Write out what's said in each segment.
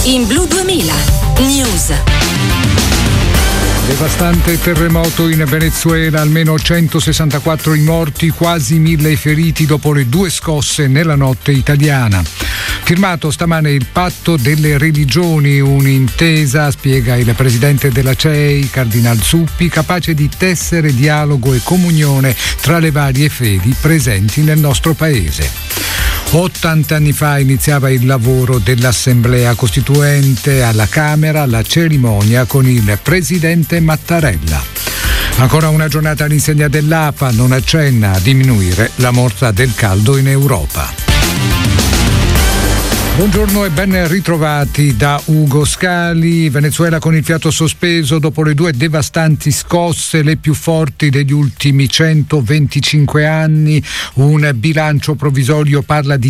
In Blu 2000 News. Devastante terremoto in Venezuela, almeno 164 i morti, quasi 1000 i feriti dopo le 2 scosse nella notte italiana. Firmato stamane il patto delle religioni, un'intesa, spiega il presidente della CEI, Cardinal Zuppi, capace di tessere dialogo e comunione tra le varie fedi presenti nel nostro paese. 80 anni fa iniziava il lavoro dell'Assemblea Costituente alla Camera, la cerimonia con il presidente Mattarella. Ancora una giornata all'insegna dell'APA non accenna a diminuire la morsa del caldo in Europa. Buongiorno e ben ritrovati da Ugo Scali. Venezuela con il fiato sospeso dopo le 2 devastanti scosse, le più forti degli ultimi 125 anni. Un bilancio provvisorio parla di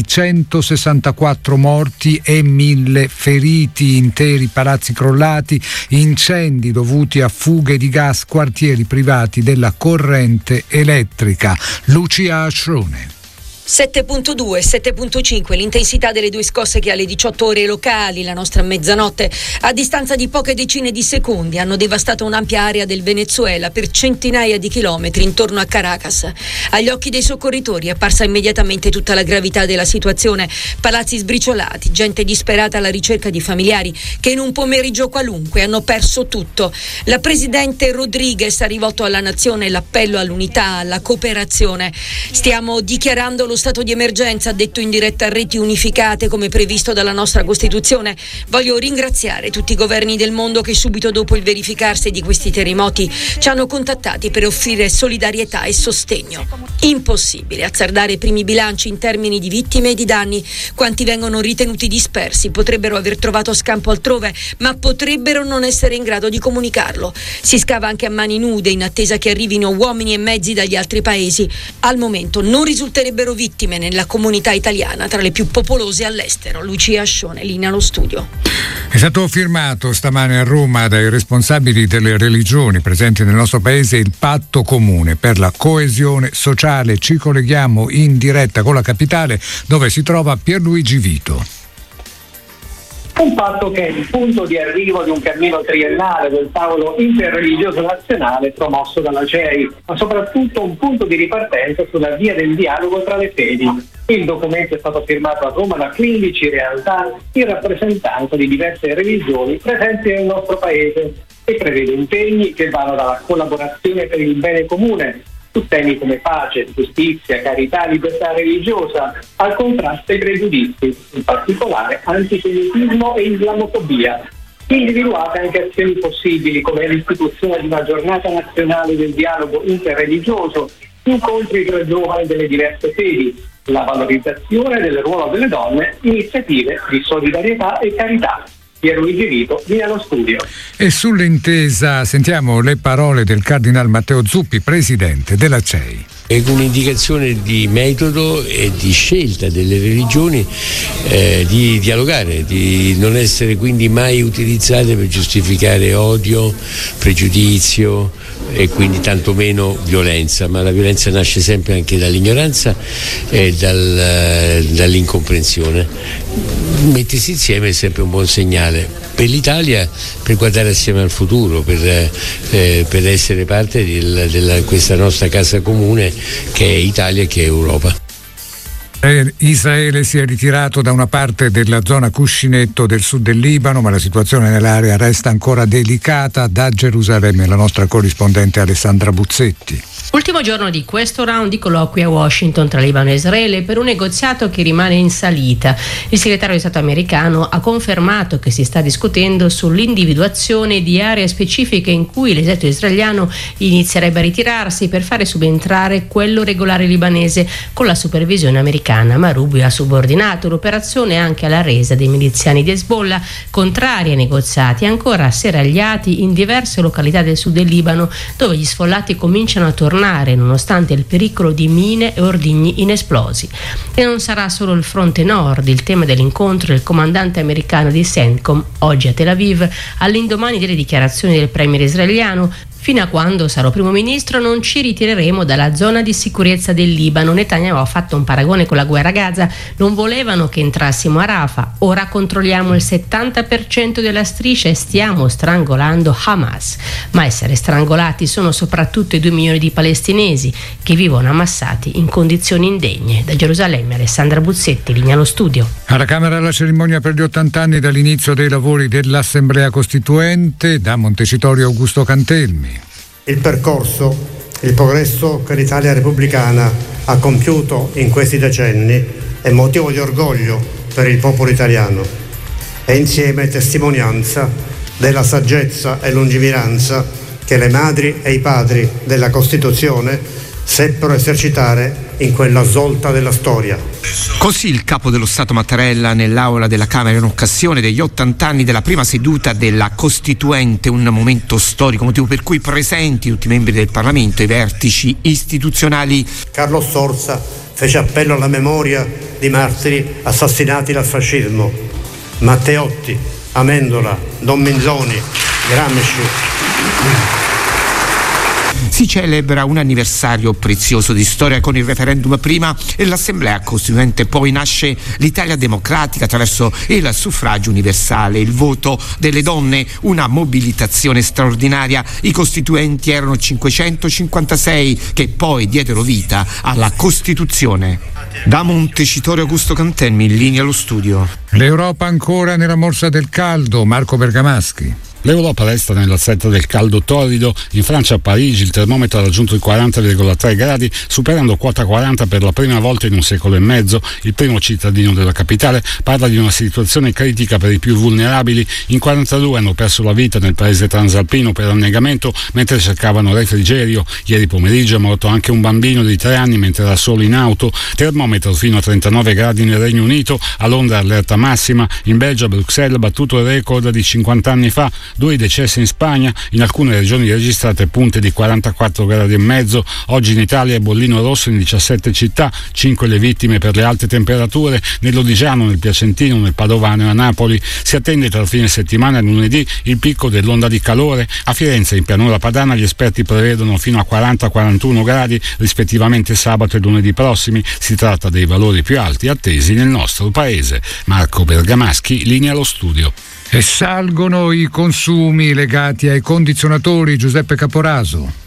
164 morti e 1000 feriti, interi palazzi crollati, incendi dovuti a fughe di gas, quartieri privati della corrente elettrica. Lucia Ascione. 7.2, 7.5 l'intensità delle 2 scosse che alle 18 ore locali, la nostra mezzanotte, a distanza di poche decine di secondi hanno devastato un'ampia area del Venezuela per centinaia di chilometri intorno a Caracas. Agli occhi dei soccorritori è apparsa immediatamente tutta la gravità della situazione: palazzi sbriciolati, gente disperata alla ricerca di familiari che in un pomeriggio qualunque hanno perso tutto. La presidente Rodriguez ha rivolto alla nazione l'appello all'unità, alla cooperazione. Stiamo dichiarando lo stato di emergenza, ha detto in diretta a Reti Unificate come previsto dalla nostra Costituzione. Voglio ringraziare tutti i governi del mondo che subito dopo il verificarsi di questi terremoti ci hanno contattati per offrire solidarietà e sostegno. Impossibile azzardare i primi bilanci in termini di vittime e di danni. Quanti vengono ritenuti dispersi potrebbero aver trovato scampo altrove, ma potrebbero non essere in grado di comunicarlo. Si scava anche a mani nude in attesa che arrivino uomini e mezzi dagli altri paesi. Al momento non risulterebbero vittime nella comunità italiana, tra le più popolose all'estero. Lucia Ascione, linea allo studio. È stato firmato stamane a Roma dai responsabili delle religioni presenti nel nostro paese il patto comune per la coesione sociale. Ci colleghiamo in diretta con la capitale, dove si trova Pierluigi Vito. Un patto che è il punto di arrivo di un cammino triennale del tavolo interreligioso nazionale promosso dalla CEI, ma soprattutto un punto di ripartenza sulla via del dialogo tra le fedi. Il documento è stato firmato a Roma da 15 realtà in rappresentanza di diverse religioni presenti nel nostro paese e prevede impegni che vanno dalla collaborazione per il bene comune su temi come pace, giustizia, carità, libertà religiosa, al contrasto ai pregiudizi, in particolare antisemitismo e islamofobia. Individuate anche azioni possibili come l'istituzione di una giornata nazionale del dialogo interreligioso, incontri tra giovani delle diverse fedi, la valorizzazione del ruolo delle donne, iniziative di solidarietà e carità. Pierluigi Vito, via allo studio. E sull'intesa sentiamo le parole del Cardinal Matteo Zuppi, presidente della CEI. È un'indicazione di metodo e di scelta delle religioni di dialogare, di non essere quindi mai utilizzate per giustificare odio, pregiudizio e quindi tantomeno violenza, ma la violenza nasce sempre anche dall'ignoranza e dall'incomprensione. Mettersi insieme è sempre un buon segnale per l'Italia, per guardare assieme al futuro, per essere parte di questa nostra casa comune che è Italia e che è Europa. Israele si è ritirato da una parte della zona cuscinetto del sud del Libano, ma la situazione nell'area resta ancora delicata. Da Gerusalemme la nostra corrispondente Alessandra Buzzetti. Ultimo giorno di questo round di colloqui a Washington tra Libano e Israele per un negoziato che rimane in salita. Il segretario di Stato americano ha confermato che si sta discutendo sull'individuazione di aree specifiche in cui l'esercito israeliano inizierebbe a ritirarsi per fare subentrare quello regolare libanese con la supervisione americana, ma Rubio ha subordinato l'operazione anche alla resa dei miliziani di Hezbollah, contrari ai negoziati e ancora serragliati in diverse località del sud del Libano, dove gli sfollati cominciano a tornare nonostante il pericolo di mine e ordigni inesplosi. E non sarà solo il fronte nord il tema dell'incontro del comandante americano di CENTCOM oggi a Tel Aviv, all'indomani delle dichiarazioni del premier israeliano. Fino a quando sarò primo ministro non ci ritireremo dalla zona di sicurezza del Libano. Netanyahu ha fatto un paragone con la guerra a Gaza. Non volevano che entrassimo a Rafah, ora controlliamo il 70% della striscia e stiamo strangolando Hamas. Ma essere strangolati sono soprattutto i 2 milioni di palestinesi che vivono ammassati in condizioni indegne. Da Gerusalemme Alessandra Buzzetti, linea allo studio. Alla Camera la cerimonia per gli 80 anni dall'inizio dei lavori dell'Assemblea Costituente. Da Montecitorio Augusto Cantelmi. Il percorso, il progresso che l'Italia repubblicana ha compiuto in questi decenni è motivo di orgoglio per il popolo italiano e insieme testimonianza della saggezza e lungimiranza che le madri e i padri della Costituzione seppero esercitare in quella svolta della storia. Così il capo dello Stato Mattarella nell'aula della Camera in occasione degli 80 anni della prima seduta della Costituente, un momento storico, motivo per cui presenti tutti i membri del Parlamento e i vertici istituzionali. Carlo Sforza fece appello alla memoria di martiri assassinati dal fascismo. Matteotti, Amendola, Don Minzoni, Gramsci. Si celebra un anniversario prezioso di storia con il referendum prima e l'Assemblea Costituente poi. Nasce l'Italia democratica attraverso il suffragio universale, il voto delle donne, una mobilitazione straordinaria. I costituenti erano 556 che poi diedero vita alla Costituzione. Da Montecitorio Augusto Cantelmi, in linea allo studio. L'Europa ancora nella morsa del caldo, Marco Bergamaschi. L'Europa resta nell'assetto del caldo torrido. In Francia, a Parigi, il termometro ha raggiunto i 40,3 gradi, superando quota 40 per la prima volta in un secolo e mezzo. Il primo cittadino della capitale parla di una situazione critica per i più vulnerabili. In 42 hanno perso la vita nel paese transalpino per annegamento mentre cercavano refrigerio. Ieri pomeriggio è morto anche un bambino di 3 anni mentre era solo in auto. Termometro fino a 39 gradi nel Regno Unito. A Londra allerta massima. In Belgio, a Bruxelles, battuto il record di 50 anni fa. 2 i decessi in Spagna, in alcune regioni registrate punte di 44 gradi e mezzo. Oggi in Italia è bollino rosso in 17 città, 5 le vittime per le alte temperature, nell'Odigiano, nel Piacentino, nel Padovano e a Napoli. Si attende tra il fine settimana e lunedì il picco dell'onda di calore. A Firenze, in pianura padana, gli esperti prevedono fino a 40-41 gradi rispettivamente sabato e lunedì prossimi. Si tratta dei valori più alti attesi nel nostro paese. Marco Bergamaschi, linea allo studio. E salgono i consumi legati ai condizionatori, Giuseppe Caporaso.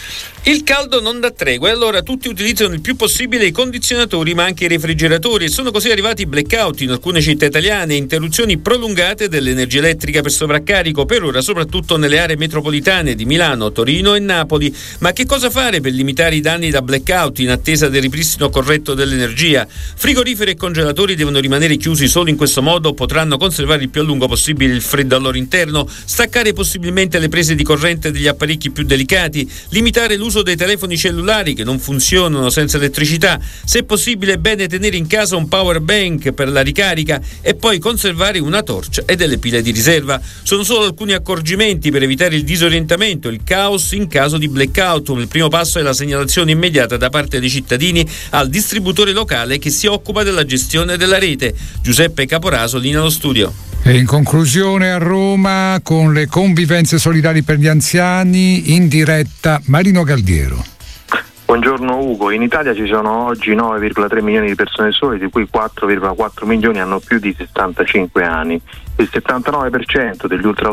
Il caldo non dà tregua e allora tutti utilizzano il più possibile i condizionatori ma anche i refrigeratori e sono così arrivati blackout in alcune città italiane, interruzioni prolungate dell'energia elettrica per sovraccarico, per ora soprattutto nelle aree metropolitane di Milano, Torino e Napoli. Ma che cosa fare per limitare i danni da blackout in attesa del ripristino corretto dell'energia? Frigoriferi e congelatori devono rimanere chiusi solo in questo modo, potranno conservare il più a lungo possibile il freddo al loro interno, staccare possibilmente le prese di corrente degli apparecchi più delicati, limitare l'uso dei telefoni cellulari che non funzionano senza elettricità, se possibile è bene tenere in casa un power bank per la ricarica e poi conservare una torcia e delle pile di riserva. Sono solo alcuni accorgimenti per evitare il disorientamento, il caos in caso di blackout. Il primo passo è la segnalazione immediata da parte dei cittadini al distributore locale che si occupa della gestione della rete. Giuseppe Caporaso, linea allo studio. E in conclusione a Roma, con le convivenze solidali per gli anziani, in diretta Marino Galdiero. Buongiorno Ugo, in Italia ci sono oggi 9,3 milioni di persone sole, di cui 4,4 milioni hanno più di 65 anni. Il 79% degli ultra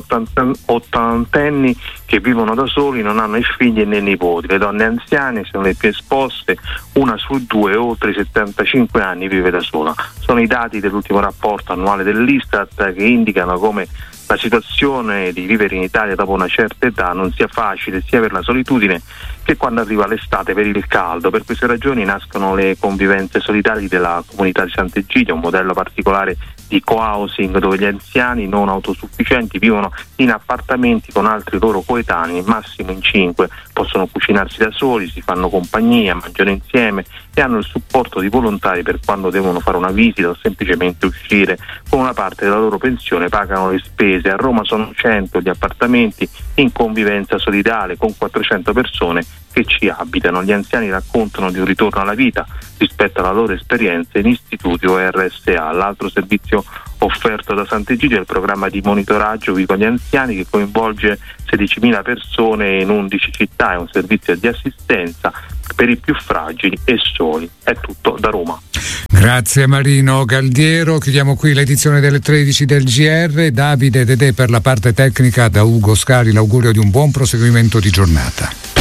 ottantenni che vivono da soli non hanno né figli né nipoti. Le donne anziane sono le più esposte, 1 su 2 oltre i 75 anni vive da sola. Sono i dati dell'ultimo rapporto annuale dell'Istat che indicano come la situazione di vivere in Italia dopo una certa età non sia facile sia per la solitudine che quando arriva l'estate per il caldo. Per queste ragioni nascono le convivenze solidali della comunità di Sant'Egidio, un modello particolare di co-housing dove gli anziani non autosufficienti vivono in appartamenti con altri loro coetanei, massimo in 5, possono cucinarsi da soli, si fanno compagnia, mangiano insieme e hanno il supporto di volontari per quando devono fare una visita o semplicemente uscire. Con una parte della loro pensione pagano le spese. A Roma sono 100 gli appartamenti in convivenza solidale con 400 persone che ci abitano. Gli anziani raccontano di un ritorno alla vita rispetto alla loro esperienza in istituti o RSA. L'altro servizio offerto da Sant'Egidio è il programma di monitoraggio Vivo agli anziani, che coinvolge 16.000 persone in 11 città. È un servizio di assistenza per i più fragili e soli. È tutto da Roma. Grazie Marino Galdiero. Chiudiamo qui l'edizione delle 13 del GR. Davide Dedè per la parte tecnica, da Ugo Scari l'augurio di un buon proseguimento di giornata.